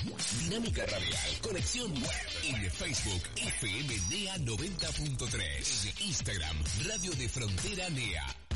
Dinámica Radial, conexión web. En Facebook, FM NEA 90.3. En Instagram, Radio de Frontera NEA.